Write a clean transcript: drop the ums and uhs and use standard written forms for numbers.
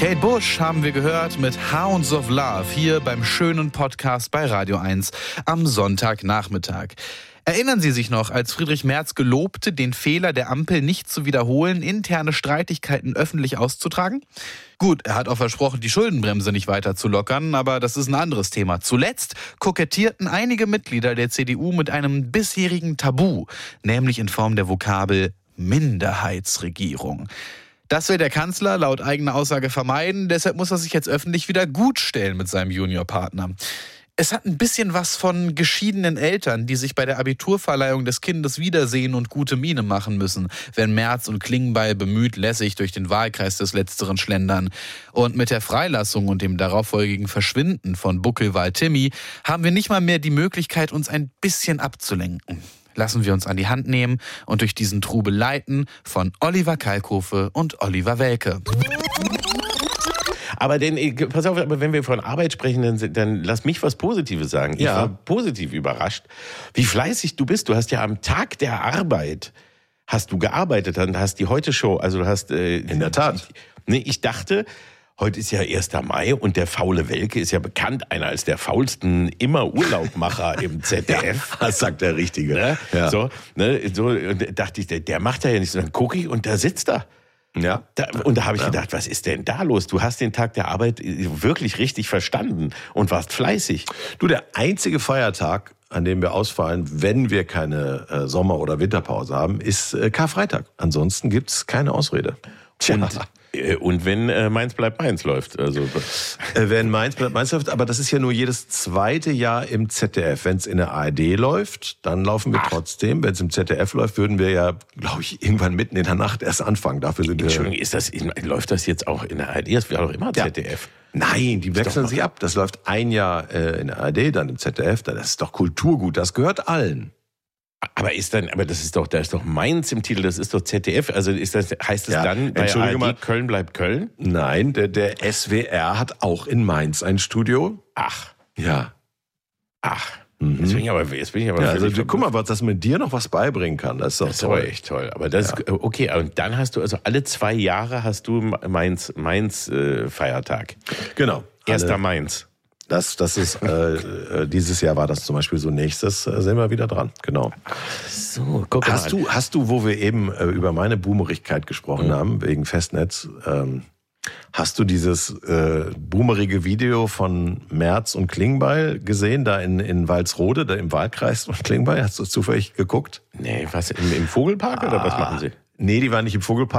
Kate Bush haben wir gehört mit Hounds of Love hier beim schönen Podcast bei Radio 1 am Sonntagnachmittag. Erinnern Sie sich noch, als Friedrich Merz gelobte, den Fehler der Ampel nicht zu wiederholen, interne Streitigkeiten öffentlich auszutragen? Gut, er hat auch versprochen, die Schuldenbremse nicht weiter zu lockern, aber das ist ein anderes Thema. Zuletzt kokettierten einige Mitglieder der CDU mit einem bisherigen Tabu, nämlich in Form der Vokabel Minderheitsregierung. Das will der Kanzler laut eigener Aussage vermeiden, deshalb muss er sich jetzt öffentlich wieder gutstellen mit seinem Juniorpartner. Es hat ein bisschen was von geschiedenen Eltern, die sich bei der Abiturverleihung des Kindes wiedersehen und gute Miene machen müssen, wenn Merz und Klingbeil bemüht lässig durch den Wahlkreis des Letzteren schlendern. Und mit der Freilassung und dem darauffolgigen Verschwinden von Buckelwal Timmy haben wir nicht mal mehr die Möglichkeit, uns ein bisschen abzulenken. Lassen wir uns an die Hand nehmen und durch diesen Trubel leiten von Oliver Kalkofe und Oliver Welke. Aber pass auf, aber wenn wir von Arbeit sprechen, dann lass mich was Positives sagen. Ich war positiv überrascht, wie fleißig du bist. Du hast ja am Tag der Arbeit hast du gearbeitet, dann hast die Heute-Show, also du hast... In der Tat. Ich dachte... Heute ist ja 1. Mai und der faule Welke ist ja bekannt, einer als der faulsten immer Urlaubmacher im ZDF. Das sagt der Richtige. Ne? Ja. So dachte ich, der macht da ja nicht so. Dann gucke ich und da sitzt er. Ja. Und da habe ich gedacht, was ist denn da los? Du hast den Tag der Arbeit wirklich richtig verstanden und warst fleißig. Du, der einzige Feiertag, an dem wir ausfallen, wenn wir keine Sommer- oder Winterpause haben, ist Karfreitag. Ansonsten gibt's keine Ausrede. Und wenn Mainz bleibt Mainz läuft. Also. Wenn Mainz bleibt Mainz läuft, aber das ist ja nur jedes zweite Jahr im ZDF. Wenn es in der ARD läuft, dann laufen wir trotzdem. Wenn es im ZDF läuft, würden wir ja, glaube ich, irgendwann mitten in der Nacht erst anfangen. Dafür sind Entschuldigung, läuft das jetzt auch in der ARD? Das wäre doch immer ZDF. Nein, die wechseln sich ab. Das läuft ein Jahr in der ARD, dann im ZDF. Das ist doch Kulturgut, das gehört allen. Aber da ist doch Mainz im Titel, das ist doch ZDF. Also heißt es dann bei ARD, Köln bleibt Köln? Nein, der SWR hat auch in Mainz ein Studio. Ach. Ja. Ach. Jetzt bin ich aber ja, also guck mal, was das mit dir noch was beibringen kann. Das ist doch toll. Aber echt toll. Aber das okay, und dann hast du, also alle 2 Jahre hast du Mainz Feiertag. Genau. 1. Mainz. Das ist, dieses Jahr war das zum Beispiel so, nächstes sind wir wieder dran, genau. So, guck mal. Hast du, wo wir eben über meine Boomerigkeit gesprochen haben, wegen Festnetz, hast du dieses boomerige Video von Merz und Klingbeil gesehen, da in Walsrode, da im Wahlkreis von Klingbeil? Hast du zufällig geguckt? Nee, was, im Vogelpark oder was machen sie? Nee, die waren nicht im Vogelpark.